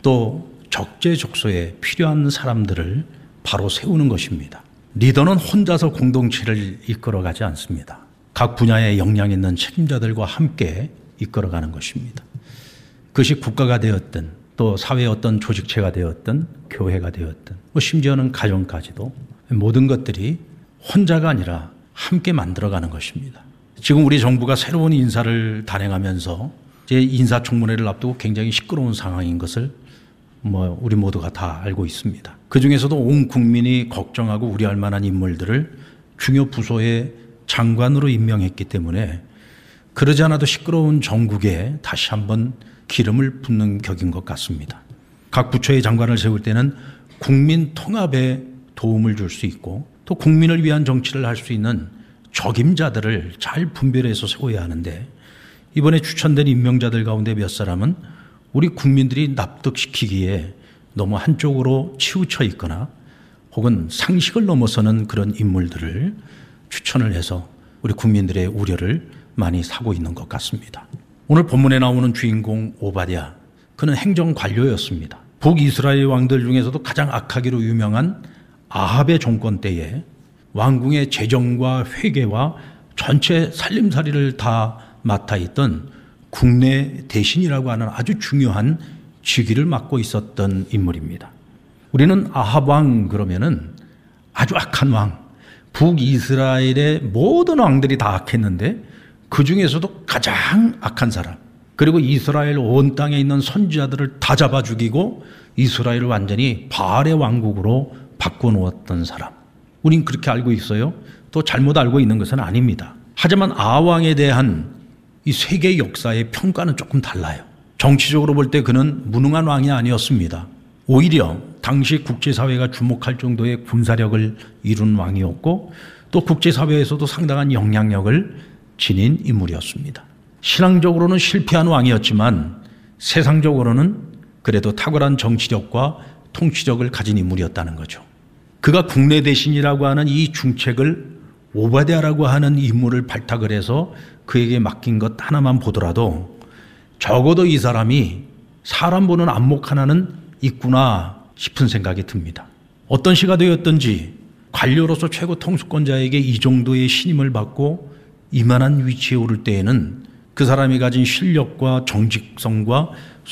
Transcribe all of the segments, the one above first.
또 적재적소에 필요한 사람들을 바로 세우는 것입니다. 리더는 혼자서 공동체를 이끌어가지 않습니다. 각 분야에 역량 있는 책임자들과 함께 이끌어가는 것입니다. 그것이 국가가 되었든 또 사회의 어떤 조직체가 되었든 교회가 되었든 심지어는 가정까지도 모든 것들이 혼자가 아니라 함께 만들어가는 것입니다. 지금 우리 정부가 새로운 인사를 단행하면서 이제 인사청문회를 앞두고 굉장히 시끄러운 상황인 것을 우리 모두가 다 알고 있습니다. 그중에서도 온 국민이 걱정하고 우려할 만한 인물들을 중요 부서의 장관으로 임명했기 때문에 그러지 않아도 시끄러운 정국에 다시 한번 기름을 붓는 격인 것 같습니다. 각 부처의 장관을 세울 때는 국민 통합에 도움을 줄 수 있고 또 국민을 위한 정치를 할 수 있는 적임자들을 잘 분별해서 세워야 하는데 이번에 추천된 임명자들 가운데 몇 사람은 우리 국민들이 납득시키기에 너무 한쪽으로 치우쳐 있거나 혹은 상식을 넘어서는 그런 인물들을 추천을 해서 우리 국민들의 우려를 많이 사고 있는 것 같습니다. 오늘 본문에 나오는 주인공 오바댜, 그는 행정관료였습니다. 북이스라엘 왕들 중에서도 가장 악하기로 유명한 아합의 정권 때에 왕궁의 재정과 회계와 전체 살림살이를 다 맡아 있던 국내 대신이라고 하는 아주 중요한 직위를 맡고 있었던 인물입니다. 우리는 아합 왕 그러면은 아주 악한 왕, 북이스라엘의 모든 왕들이 다 악했는데 그 중에서도 가장 악한 사람, 그리고 이스라엘 온 땅에 있는 선지자들을 다 잡아 죽이고 이스라엘을 완전히 바알의 왕국으로 바꿔놓았던 사람. 우린 그렇게 알고 있어요. 또 잘못 알고 있는 것은 아닙니다. 하지만 아왕에 대한 이 세계 역사의 평가는 조금 달라요. 정치적으로 볼 때 그는 무능한 왕이 아니었습니다. 오히려 당시 국제사회가 주목할 정도의 군사력을 이룬 왕이었고 또 국제사회에서도 상당한 영향력을 지닌 인물이었습니다. 신앙적으로는 실패한 왕이었지만 세상적으로는 그래도 탁월한 정치력과 통치력을 가진 인물이었다는 거죠. 그가 국내 대신이라고 하는 이 중책을 오바댜라고 하는 인물을 발탁을 해서 그에게 맡긴 것 하나만 보더라도 적어도 이 사람이 사람 보는 안목 하나는 있구나 싶은 생각이 듭니다. 어떤 시가 되었든지 관료로서 최고 통수권자에게 이 정도의 신임을 받고 이만한 위치에 오를 때에는 그 사람이 가진 실력과 정직성과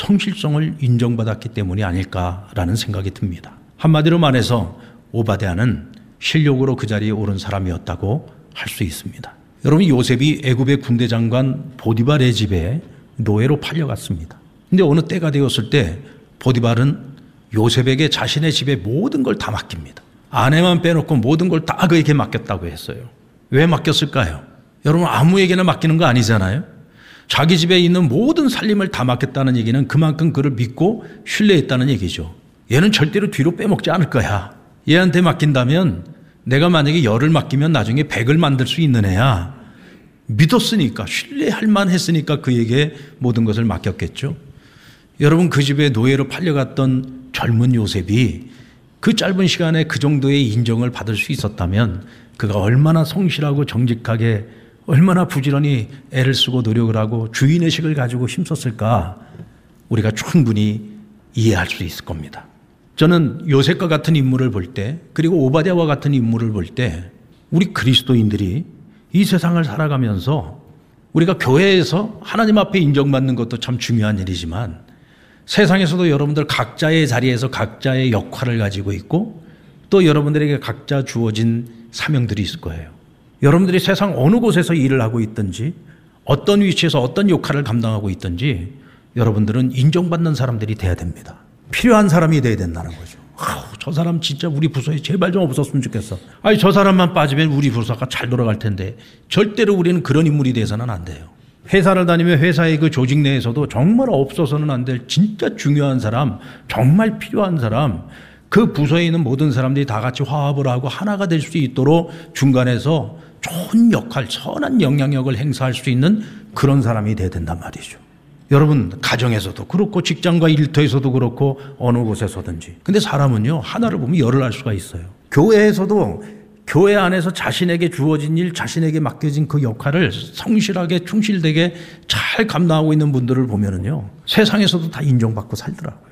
성실성을 인정받았기 때문이 아닐까라는 생각이 듭니다. 한마디로 말해서 오바댜는 실력으로 그 자리에 오른 사람이었다고 할 수 있습니다. 여러분, 요셉이 애굽의 군대 장관 보디발의 집에 노예로 팔려갔습니다. 근데 어느 때가 되었을 때 보디발은 요셉에게 자신의 집에 모든 걸 다 맡깁니다. 아내만 빼놓고 모든 걸 다 그에게 맡겼다고 했어요. 왜 맡겼을까요? 여러분, 아무에게나 맡기는 거 아니잖아요. 자기 집에 있는 모든 살림을 다 맡겼다는 얘기는 그만큼 그를 믿고 신뢰했다는 얘기죠. 얘는 절대로 뒤로 빼먹지 않을 거야. 얘한테 맡긴다면 내가 만약에 10을 맡기면 나중에 100을 만들 수 있는 애야. 믿었으니까, 신뢰할 만했으니까 그에게 모든 것을 맡겼겠죠. 여러분, 그 집에 노예로 팔려갔던 젊은 요셉이 그 짧은 시간에 그 정도의 인정을 받을 수 있었다면 그가 얼마나 성실하고 정직하게 얼마나 부지런히 애를 쓰고 노력을 하고 주인의식을 가지고 힘썼을까 우리가 충분히 이해할 수 있을 겁니다. 저는 요셉과 같은 인물을 볼 때, 그리고 오바댜와 같은 인물을 볼 때 우리 그리스도인들이 이 세상을 살아가면서 우리가 교회에서 하나님 앞에 인정받는 것도 참 중요한 일이지만 세상에서도 여러분들 각자의 자리에서 각자의 역할을 가지고 있고 또 여러분들에게 각자 주어진 사명들이 있을 거예요. 여러분들이 세상 어느 곳에서 일을 하고 있든지 어떤 위치에서 어떤 역할을 감당하고 있든지 여러분들은 인정받는 사람들이 돼야 됩니다. 필요한 사람이 돼야 된다는 거죠. 저 사람 진짜 우리 부서에 제발 좀 없었으면 좋겠어. 아니, 저 사람만 빠지면 우리 부서가 잘 돌아갈 텐데. 절대로 우리는 그런 인물이 돼서는 안 돼요. 회사를 다니면 회사의 그 조직 내에서도 정말 없어서는 안 될 진짜 중요한 사람, 정말 필요한 사람, 그 부서에 있는 모든 사람들이 다 같이 화합을 하고 하나가 될 수 있도록 중간에서 좋은 역할, 선한 영향력을 행사할 수 있는 그런 사람이 돼야 된단 말이죠. 여러분, 가정에서도 그렇고 직장과 일터에서도 그렇고 어느 곳에서든지. 근데 사람은요, 하나를 보면 열을 알 수가 있어요. 교회에서도 교회 안에서 자신에게 주어진 일, 자신에게 맡겨진 그 역할을 성실하게 충실되게 잘 감당하고 있는 분들을 보면은요, 세상에서도 다 인정받고 살더라고요.